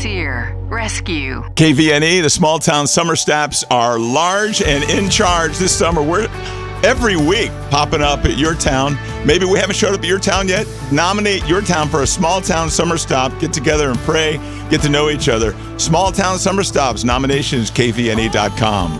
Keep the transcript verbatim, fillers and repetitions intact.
Sincere Rescue. K V N E, the small town summer snaps are large and in charge this summer. We're every week popping up at your town. Maybe we haven't showed up at your town yet. Nominate your town for a small town summer stop. Get together and pray. Get to know each other. Small town summer stops. Nominations, K V N E dot com.